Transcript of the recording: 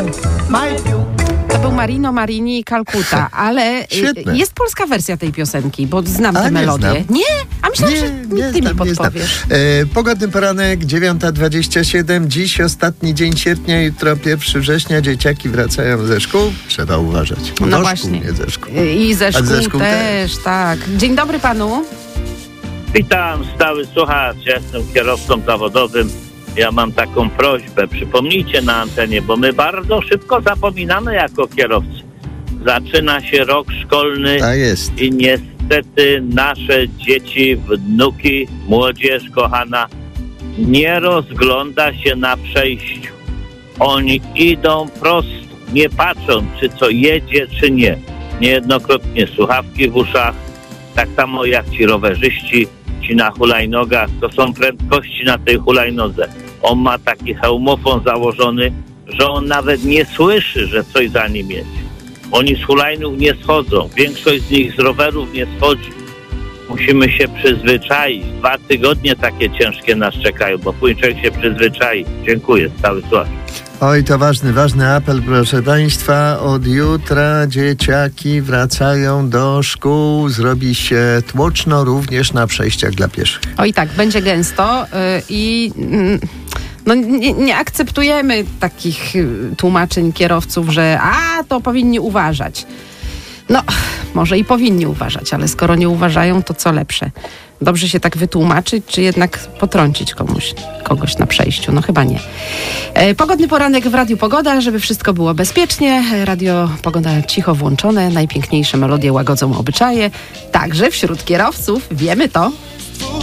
To był Marino Marini i Kalkuta, ale jest polska wersja tej piosenki, bo znam tę melodię. Znam. Nie? A myślałam, że ty mi podpowiesz. Pogodny poranek, 9:27. Dziś ostatni dzień sierpnia, jutro 1 września. Dzieciaki wracają ze szkół. Trzeba uważać. No do właśnie. Szkół, nie ze szkół. I ze ze szkół też, tak. Dzień dobry panu. Witam, stały słuchacz. Ja jestem kierowcą zawodowym. Ja mam taką prośbę. Przypomnijcie na antenie, bo my bardzo szybko zapominamy jako kierowcy. Zaczyna się rok szkolny. Tak jest. I niestety nasze dzieci, wnuki, młodzież kochana nie rozgląda się na przejściu. Oni idą prosto, nie patrzą, czy co jedzie, czy nie. Niejednokrotnie słuchawki w uszach, tak samo jak ci rowerzyści, ci na hulajnogach, to są prędkości na tej hulajnodze. On ma taki hełmofon założony, że on nawet nie słyszy, że coś za nim jest. Oni z hulajnóg nie schodzą, większość z nich z rowerów nie schodzi. Musimy się przyzwyczaić. 2 tygodnie takie ciężkie nas czekają, bo później człowiek się przyzwyczai. Dziękuję, stały słuchacz. Oj, to ważny apel, proszę Państwa. Od jutra dzieciaki wracają do szkół. Zrobi się tłoczno również na przejściach dla pieszych. Oj tak, będzie gęsto i nie akceptujemy takich tłumaczeń kierowców, że to powinni uważać. No, może i powinni uważać, ale skoro nie uważają, to co lepsze? Dobrze się tak wytłumaczyć, czy jednak potrącić kogoś na przejściu? No chyba nie. Pogodny poranek w Radiu Pogoda, żeby wszystko było bezpiecznie. Radio Pogoda cicho włączone, najpiękniejsze melodie łagodzą obyczaje. Także wśród kierowców, wiemy to.